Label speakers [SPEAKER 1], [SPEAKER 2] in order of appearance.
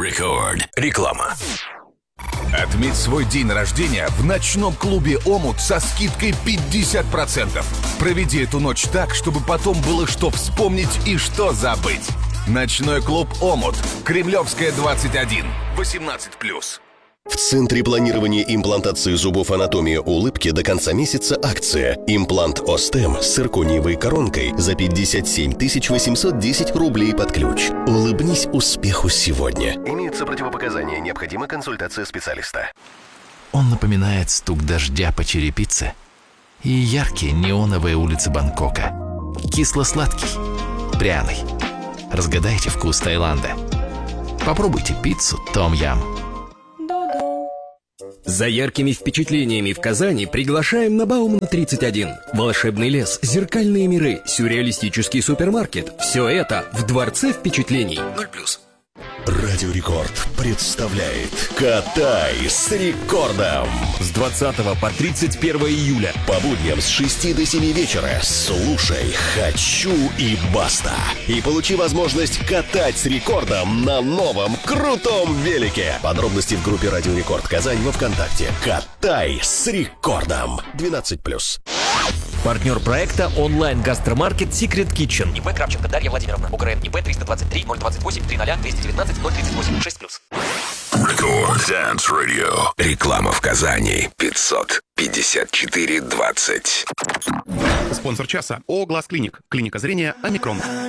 [SPEAKER 1] Рекорд. Реклама.
[SPEAKER 2] Отметь свой день рождения в ночном клубе «Омут» со скидкой 50%. Проведи эту ночь так, чтобы потом было что вспомнить и что забыть. Ночной клуб «Омут». Кремлевская, 21. 18+.
[SPEAKER 3] В Центре планирования имплантации зубов «Анатомия улыбки» до конца месяца акция. Имплант Остем с циркониевой коронкой за 57 810 рублей под ключ. Улыбнись успеху сегодня. Имеются противопоказания. Необходима консультация специалиста.
[SPEAKER 4] Он напоминает стук дождя по черепице и яркие неоновые улицы Бангкока. Кисло-сладкий, пряный. Разгадайте вкус Таиланда. Попробуйте пиццу Том-Ям.
[SPEAKER 5] За яркими впечатлениями в Казани приглашаем на Баумана 31. Волшебный лес, зеркальные миры, сюрреалистический супермаркет. Все это в Дворце впечатлений. 0+.
[SPEAKER 3] Радио Рекорд представляет «Катай с рекордом».
[SPEAKER 5] С 20 по 31 июля.
[SPEAKER 3] По будням с 6 до 7 вечера слушай «Хочу» и «Баста». И получи возможность катать с рекордом на новом крутом велике. Подробности в группе Радио Рекорд Казань во ВКонтакте. «Катай с рекордом». 12+.
[SPEAKER 6] Партнер проекта онлайн-гастромаркет Secret Kitchen.
[SPEAKER 7] ИП Кравченко Дарья Владимировна. УГРН ИП 323 028 30 219 038 6+.
[SPEAKER 1] Рекорд Dance Radio. Реклама в Казани. 554-20.
[SPEAKER 8] Спонсор часа ООО «Глаз Клиник». Клиника зрения «Омикрон».